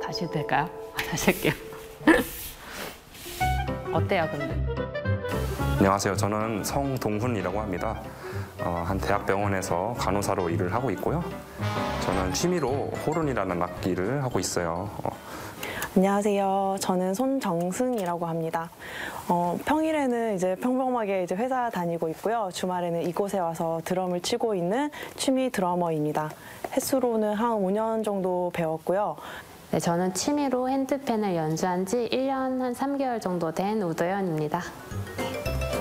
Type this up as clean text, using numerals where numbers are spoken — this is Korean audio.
다시 해도 될까요? 다시 할게요. 어때요, 근데? 안녕하세요. 저는 성동훈이라고 합니다. 한 대학병원에서 간호사로 일을 하고 있고요. 저는 취미로 호른이라는 악기를 하고 있어요. 안녕하세요. 저는 손정승이라고 합니다. 평일에는 이제 평범하게 이제 회사 다니고 있고요. 주말에는 이곳에 와서 드럼을 치고 있는 취미 드러머입니다. 횟수로는 한 5년 정도 배웠고요. 네, 저는 취미로 핸드펜을 연주한 지 1년 한 3개월 정도 된 우도현입니다.